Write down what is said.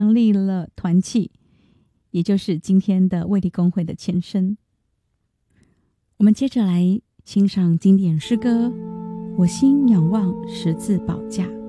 成立了团契，也就是今天的卫理公会的前身。我们接着来欣赏经典诗歌《我心仰望十字宝架》。